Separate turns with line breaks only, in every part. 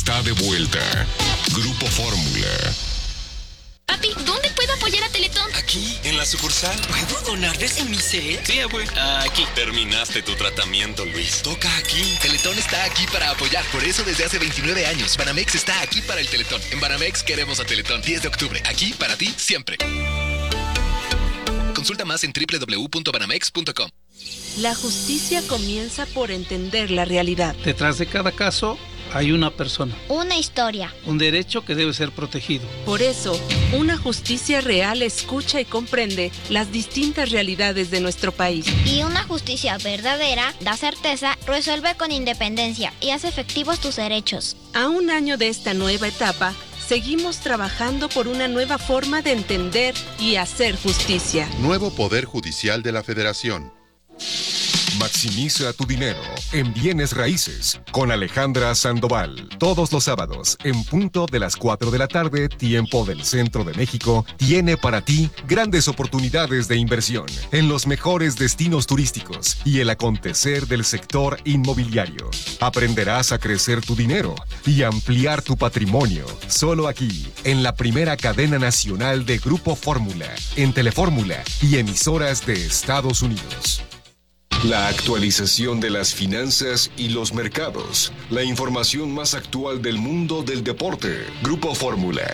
está de vuelta. Grupo Fórmula.
Papi, ¿dónde puedo apoyar a Teletón?
Aquí, en la sucursal. ¿Puedo donar desde mi cel?
Sí, abue. Aquí.
Terminaste tu tratamiento, Luis. Toca aquí.
Teletón está aquí para apoyar. Por eso desde hace 29 años, Banamex está aquí para el Teletón. En Banamex queremos a Teletón. 10 de octubre. Aquí para ti, siempre. Consulta más en www.banamex.com.
La justicia comienza por entender la realidad.
Detrás de cada caso hay una persona.
Una historia.
Un derecho que debe ser protegido.
Por eso, una justicia real escucha y comprende las distintas realidades de nuestro país.
Y una justicia verdadera da certeza, resuelve con independencia y hace efectivos tus derechos.
A un año de esta nueva etapa, seguimos trabajando por una nueva forma de entender y hacer justicia.
Nuevo Poder Judicial de la Federación.
Maximiza tu dinero en bienes raíces con Alejandra Sandoval. Todos los sábados, en punto de las 4 de la tarde, tiempo del Centro de México, tiene para ti grandes oportunidades de inversión en los mejores destinos turísticos y el acontecer del sector inmobiliario. Aprenderás a crecer tu dinero y ampliar tu patrimonio. Solo aquí, en la primera cadena nacional de Grupo Fórmula, en Telefórmula y emisoras de Estados Unidos. La actualización de las finanzas y los mercados. La información más actual del mundo del deporte. Grupo Fórmula.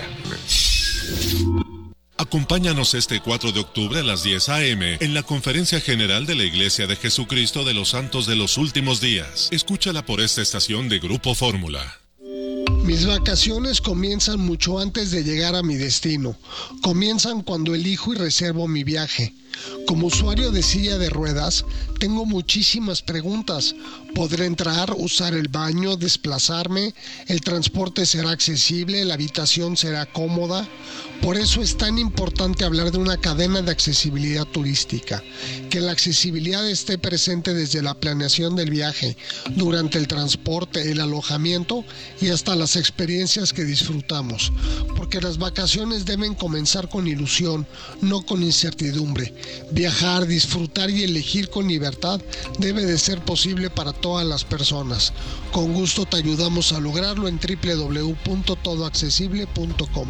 Acompáñanos este 4 de octubre a las 10 a.m. en la Conferencia General de la Iglesia de Jesucristo de los Santos de los Últimos Días. Escúchala por esta estación de Grupo Fórmula.
Mis vacaciones comienzan mucho antes de llegar a mi destino. Comienzan cuando elijo y reservo mi viaje. Como usuario de silla de ruedas, tengo muchísimas preguntas. ¿Podré entrar, usar el baño, desplazarme? ¿El transporte será accesible? ¿La habitación será cómoda? Por eso es tan importante hablar de una cadena de accesibilidad turística. Que la accesibilidad esté presente desde la planeación del viaje, durante el transporte, el alojamiento y hasta las experiencias que disfrutamos. Porque las vacaciones deben comenzar con ilusión, no con incertidumbre. Viajar, disfrutar y elegir con libertad debe de ser posible para todas las personas. Con gusto te ayudamos a lograrlo en www.todoaccesible.com.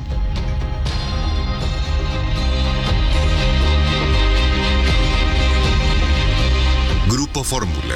Grupo Fórmula.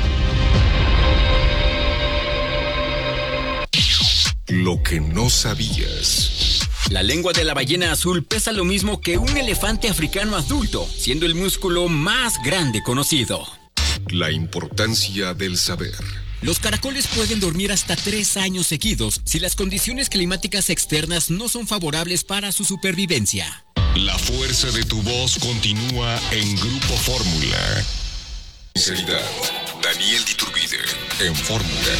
Lo que no sabías.
La lengua de la ballena azul pesa lo mismo que un elefante africano adulto, siendo el músculo más grande conocido.
La importancia del saber.
Los caracoles pueden dormir hasta 3 años seguidos si las condiciones climáticas externas no son favorables para su supervivencia.
La fuerza de tu voz continúa en Grupo Fórmula. Sinceridad. Daniel Diturbide en Fórmula.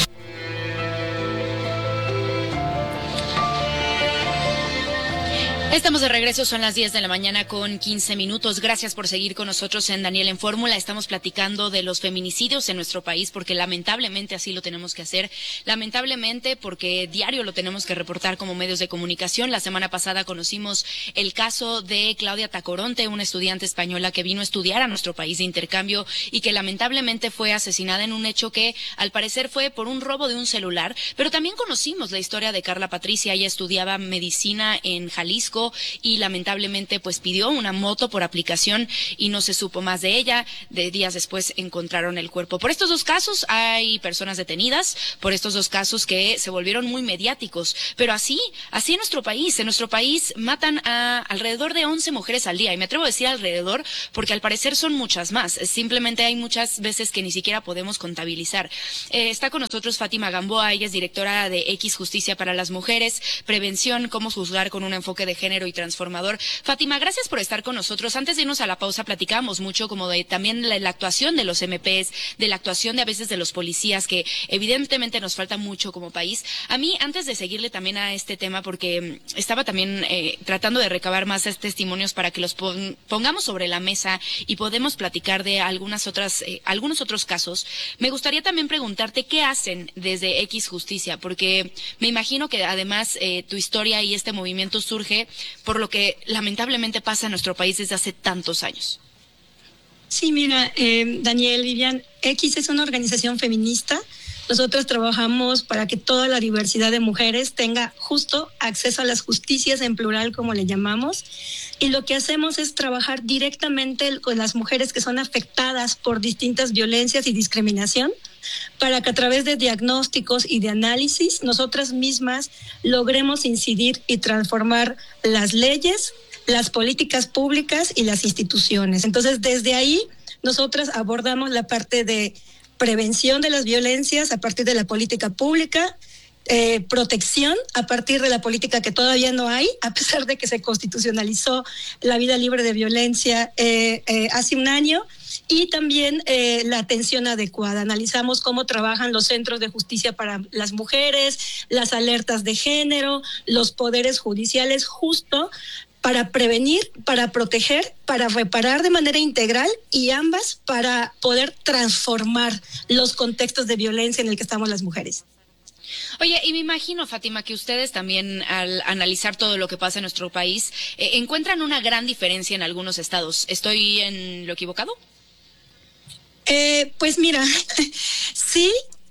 Estamos de regreso, son las 10 de la mañana con 15 minutos. Gracias por seguir con nosotros en Daniel en Fórmula. Estamos platicando de los feminicidios en nuestro país porque lamentablemente así lo tenemos que hacer. Lamentablemente porque diario lo tenemos que reportar como medios de comunicación. La semana pasada conocimos el caso de Claudia Tacoronte, una estudiante española que vino a estudiar a nuestro país de intercambio y que lamentablemente fue asesinada en un hecho que al parecer fue por un robo de un celular. Pero también conocimos la historia de Carla Patricia. Ella estudiaba medicina en Jalisco y lamentablemente pues pidió una moto por aplicación y no se supo más de ella. De días después encontraron el cuerpo. Por estos dos casos hay personas detenidas, por estos dos casos que se volvieron muy mediáticos, pero así en nuestro país matan a alrededor de 11 mujeres al día, y me atrevo a decir alrededor porque al parecer son muchas más, simplemente hay muchas veces que ni siquiera podemos contabilizar. Está con nosotros Fátima Gamboa, ella es directora de X Justicia para las Mujeres, Prevención, Cómo Juzgar con un enfoque de género y transformador. Fátima, gracias por estar con nosotros. Antes de irnos a la pausa platicábamos mucho como de también la actuación de los MPs, de la actuación de a veces de los policías, que evidentemente nos falta mucho como país. A mí, antes de seguirle también a este tema, porque estaba también tratando de recabar más testimonios para que los pongamos sobre la mesa y podemos platicar de algunos otros casos, me gustaría también preguntarte qué hacen desde X Justicia, porque me imagino que además tu historia y este movimiento surge por lo que lamentablemente pasa en nuestro país desde hace tantos años.
Sí, mira, Daniel, Vivian, X es una organización feminista Nosotros trabajamos para que toda la diversidad de mujeres tenga justo acceso a las justicias en plural, como le llamamos, y lo que hacemos es trabajar directamente con las mujeres que son afectadas por distintas violencias y discriminación, para que a través de diagnósticos y de análisis nosotras mismas logremos incidir y transformar las leyes, las políticas públicas y las instituciones. Entonces, desde ahí, nosotras abordamos la parte de prevención de las violencias a partir de la política pública, protección a partir de la política que todavía no hay, a pesar de que se constitucionalizó la vida libre de violencia hace un año, y también la atención adecuada. Analizamos cómo trabajan los centros de justicia para las mujeres, las alertas de género, los poderes judiciales, justo para prevenir, para proteger, para reparar de manera integral, y ambas para poder transformar los contextos de violencia en el que estamos las mujeres.
Oye, y me imagino, Fátima, que ustedes también, al analizar todo lo que pasa en nuestro país, encuentran una gran diferencia en algunos estados. ¿Estoy en lo equivocado?
Pues mira, sí,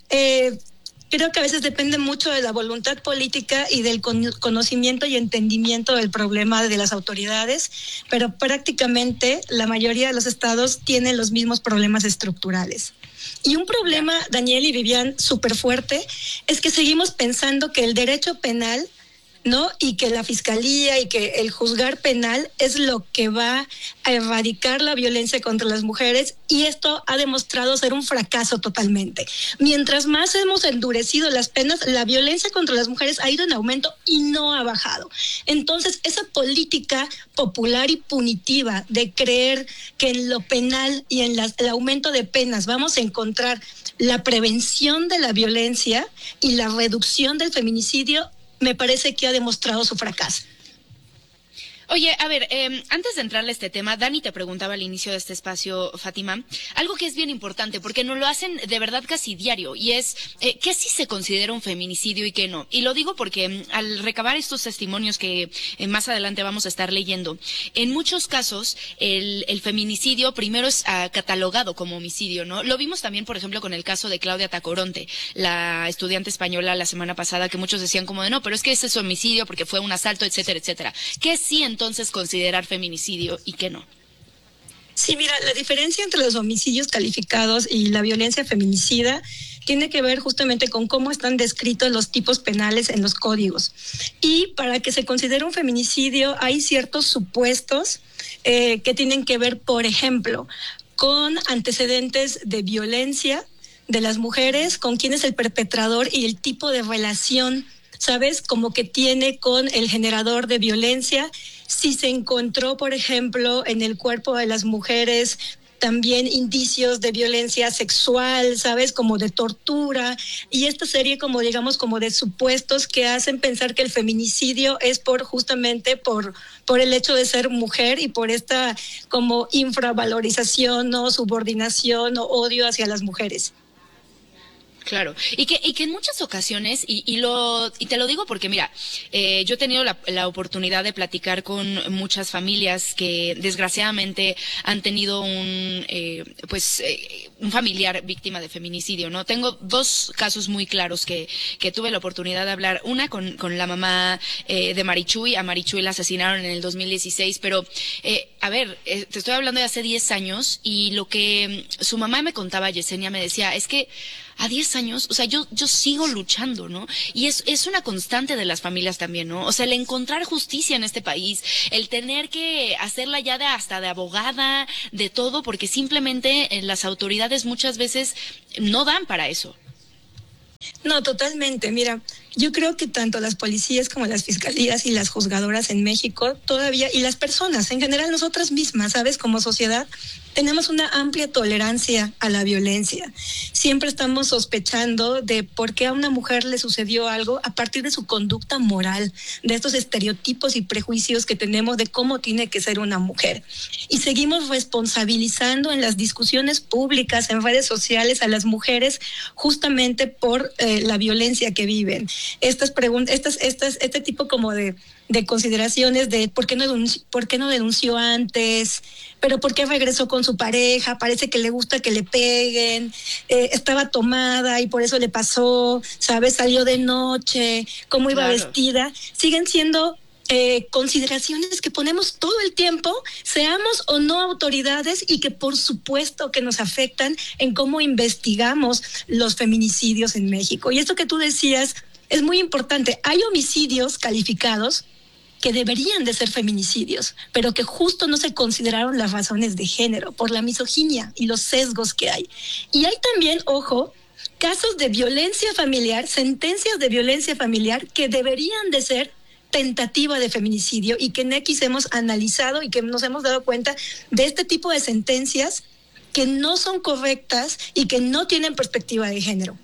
creo que a veces depende mucho de la voluntad política y del conocimiento y entendimiento del problema de las autoridades, pero prácticamente la mayoría de los estados tienen los mismos problemas estructurales. Y un problema, Daniel y Vivian, súper fuerte, es que seguimos pensando que el derecho penal, ¿no?, y que la fiscalía y que el juzgar penal es lo que va a erradicar la violencia contra las mujeres, y esto ha demostrado ser un fracaso totalmente. Mientras más hemos endurecido las penas, la violencia contra las mujeres ha ido en aumento y no ha bajado. Entonces, esa política popular y punitiva de creer que en lo penal y en el aumento de penas vamos a encontrar la prevención de la violencia y la reducción del feminicidio, me parece que ha demostrado su fracaso.
Oye, a ver, antes de entrarle a este tema, Dani te preguntaba al inicio de este espacio, Fátima, algo que es bien importante, porque nos lo hacen de verdad casi diario, y es ¿qué sí se considera un feminicidio y qué no? Y lo digo porque al recabar estos testimonios que más adelante vamos a estar leyendo, en muchos casos el feminicidio primero es catalogado como homicidio, ¿no? Lo vimos también, por ejemplo, con el caso de Claudia Tacoronte, la estudiante española la semana pasada, que muchos decían como de no, pero es que ese es homicidio porque fue un asalto, etcétera, etcétera. ¿Qué sí entonces considerar feminicidio y qué no?
Sí, mira, la diferencia entre los homicidios calificados y la violencia feminicida tiene que ver justamente con cómo están descritos los tipos penales en los códigos. Y para que se considere un feminicidio hay ciertos supuestos que tienen que ver, por ejemplo, con antecedentes de violencia de las mujeres, con quién es el perpetrador y el tipo de relación, ¿sabes?, como que tiene con el generador de violencia. Si se encontró, por ejemplo, en el cuerpo de las mujeres también indicios de violencia sexual, ¿sabes?, como de tortura, y esta serie como digamos como de supuestos que hacen pensar que el feminicidio es justamente por el hecho de ser mujer y por esta como infravalorización o subordinación o odio hacia las mujeres.
Claro, y que en muchas ocasiones, y te lo digo porque mira, yo he tenido la oportunidad de platicar con muchas familias que desgraciadamente han tenido un familiar víctima de feminicidio, ¿no? Tengo dos casos muy claros que tuve la oportunidad de hablar, una con la mamá de Marichuy. A Marichuy la asesinaron en el 2016, pero a ver, te estoy hablando de hace 10 años, y lo que su mamá me contaba, Yesenia, me decía, es que a 10 años, o sea, yo sigo luchando, ¿no? Y es una constante de las familias también, ¿no? O sea, el encontrar justicia en este país, el tener que hacerla ya hasta de abogada, de todo, porque simplemente las autoridades muchas veces no dan para eso.
No, totalmente. Mira, yo creo que tanto las policías como las fiscalías y las juzgadoras en México todavía, y las personas en general, nosotras mismas, ¿sabes?, como sociedad, tenemos una amplia tolerancia a la violencia. Siempre estamos sospechando de por qué a una mujer le sucedió algo a partir de su conducta moral, de estos estereotipos y prejuicios que tenemos de cómo tiene que ser una mujer. Y seguimos responsabilizando en las discusiones públicas, en redes sociales, a las mujeres justamente por la violencia que viven. Estas preguntas, este tipo como de consideraciones de por qué no denunció antes, pero por qué regresó con su pareja, parece que le gusta que le peguen, estaba tomada y por eso le pasó, ¿sabes? Salió de noche, cómo iba vestida. Siguen siendo consideraciones que ponemos todo el tiempo, seamos o no autoridades, y que por supuesto que nos afectan en cómo investigamos los feminicidios en México. Y esto que tú decías es muy importante. Hay homicidios calificados que deberían de ser feminicidios, pero que justo no se consideraron las razones de género por la misoginia y los sesgos que hay. Y hay también, ojo, casos de violencia familiar, sentencias de violencia familiar que deberían de ser tentativa de feminicidio, y que en X hemos analizado y que nos hemos dado cuenta de este tipo de sentencias que no son correctas y que no tienen perspectiva de género.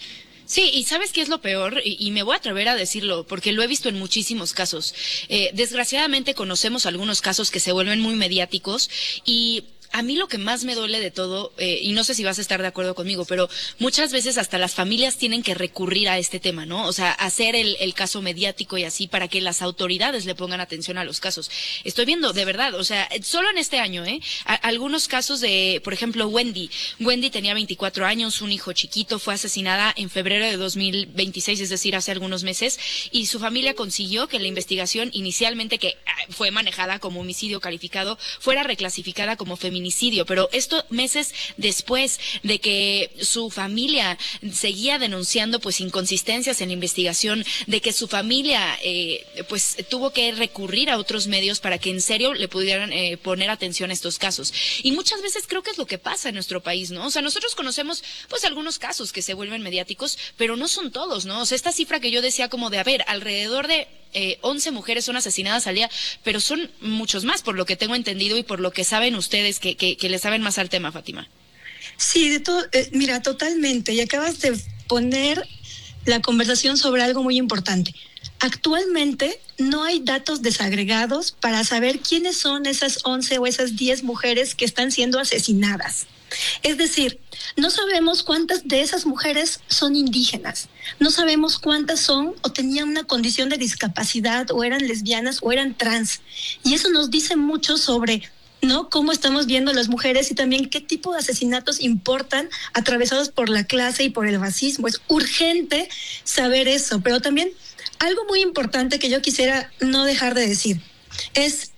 Sí, y ¿sabes qué es lo peor? Y me voy a atrever a decirlo, porque lo he visto en muchísimos casos. Desgraciadamente conocemos algunos casos que se vuelven muy mediáticos, y a mí lo que más me duele de todo, y no sé si vas a estar de acuerdo conmigo, pero muchas veces hasta las familias tienen que recurrir a este tema, ¿no? O sea, hacer el caso mediático y así, para que las autoridades le pongan atención a los casos. Estoy viendo, de verdad, o sea, solo en este año, algunos casos de, por ejemplo, Wendy. Wendy tenía 24 años, un hijo chiquito, fue asesinada en febrero de 2026, es decir, hace algunos meses, y su familia consiguió que la investigación inicialmente, que fue manejada como homicidio calificado, fuera reclasificada como feminicidio. Pero esto meses después de que su familia seguía denunciando pues inconsistencias en la investigación, de que su familia pues tuvo que recurrir a otros medios para que en serio le pudieran poner atención a estos casos. Y muchas veces creo que es lo que pasa en nuestro país, ¿no? O sea, nosotros conocemos pues algunos casos que se vuelven mediáticos, pero no son todos, ¿no? O sea, esta cifra que yo decía como de, a ver, alrededor de 11 mujeres son asesinadas al día, pero son muchos más, por lo que tengo entendido y por lo que saben ustedes que le saben más al tema, Fátima.
Sí, de todo, mira, totalmente. Y acabas de poner la conversación sobre algo muy importante. Actualmente no hay datos desagregados para saber quiénes son esas 11 o esas 10 mujeres que están siendo asesinadas. Es decir, no sabemos cuántas de esas mujeres son indígenas, no sabemos cuántas son o tenían una condición de discapacidad, o eran lesbianas o eran trans. Y eso nos dice mucho sobre, ¿no?, cómo estamos viendo a las mujeres, y también qué tipo de asesinatos importan atravesados por la clase y por el racismo. Es urgente saber eso, pero también algo muy importante que yo quisiera no dejar de decir es: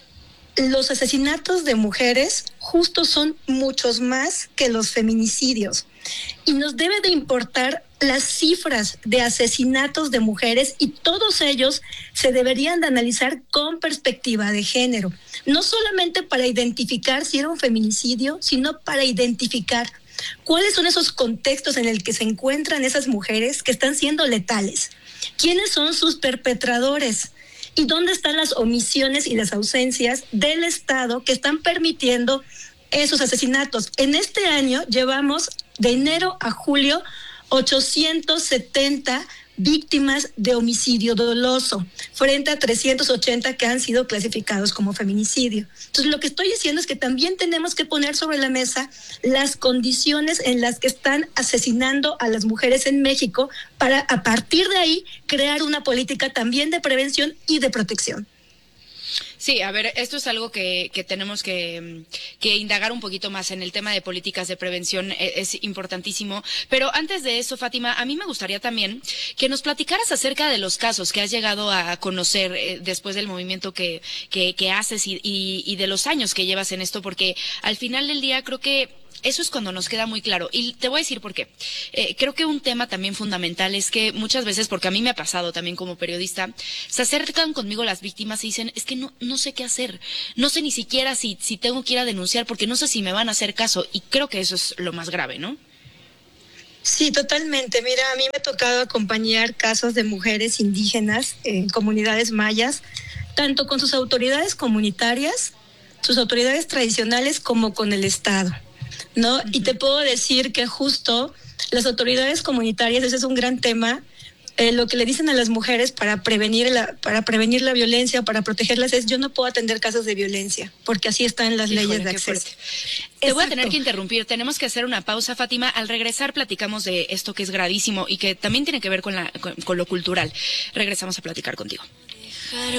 los asesinatos de mujeres justo son muchos más que los feminicidios, y nos debe de importar las cifras de asesinatos de mujeres, y todos ellos se deberían de analizar con perspectiva de género, no solamente para identificar si era un feminicidio, sino para identificar cuáles son esos contextos en el que se encuentran esas mujeres que están siendo letales, quiénes son sus perpetradores, y dónde están las omisiones y las ausencias del Estado que están permitiendo esos asesinatos. En este año llevamos de enero a julio 870 víctimas de homicidio doloso, frente a 380 que han sido clasificados como feminicidio. Entonces, lo que estoy diciendo es que también tenemos que poner sobre la mesa las condiciones en las que están asesinando a las mujeres en México, para a partir de ahí crear una política también de prevención y de protección.
Sí, a ver, esto es algo que tenemos que indagar un poquito más en el tema de políticas de prevención, es importantísimo. Pero antes de eso, Fátima, a mí me gustaría también que nos platicaras acerca de los casos que has llegado a conocer después del movimiento que haces y de los años que llevas en esto, porque al final del día creo que eso es cuando nos queda muy claro. Y te voy a decir por qué. Creo que un tema también fundamental es que muchas veces, porque a mí me ha pasado también como periodista, se acercan conmigo las víctimas y dicen, es que no sé qué hacer. No sé ni siquiera si tengo que ir a denunciar, porque no sé si me van a hacer caso. Y creo que eso es lo más grave, ¿no?
Sí, totalmente. Mira, a mí me ha tocado acompañar casos de mujeres indígenas en comunidades mayas, tanto con sus autoridades comunitarias, sus autoridades tradicionales, como con el Estado, ¿no? Uh-huh. Y te puedo decir que justo las autoridades comunitarias, ese es un gran tema, lo que le dicen a las mujeres para prevenir la violencia, para protegerlas, es: yo no puedo atender casos de violencia, porque así están las leyes de acceso.
Te voy a tener que interrumpir, tenemos que hacer una pausa, Fátima. Al regresar platicamos de esto que es gravísimo y que también tiene que ver con lo cultural. Regresamos a platicar contigo.
pájaro